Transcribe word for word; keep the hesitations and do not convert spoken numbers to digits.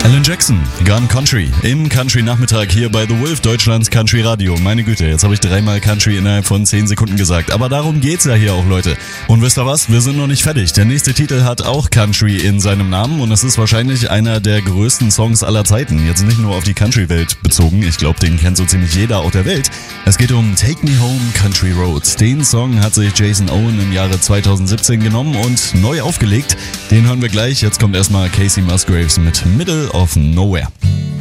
Alan Jackson, Gun Country, im Country-Nachmittag hier bei The Wolf, Deutschlands Country-Radio. Meine Güte, jetzt habe ich dreimal Country innerhalb von zehn Sekunden gesagt. Aber darum geht's ja hier auch, Leute. Und wisst ihr was? Wir sind noch nicht fertig. Der nächste Titel hat auch Country in seinem Namen und es ist wahrscheinlich einer der größten Songs aller Zeiten. Jetzt nicht nur auf die Country-Welt bezogen. Ich glaube, den kennt so ziemlich jeder auf der Welt. Es geht um Take Me Home, Country Roads. Den Song hat sich Jason Owen im Jahre zweitausendsiebzehn genommen und neu aufgelegt. Den hören wir gleich. Jetzt kommt erstmal Casey Musgraves mit Middle of Nowhere.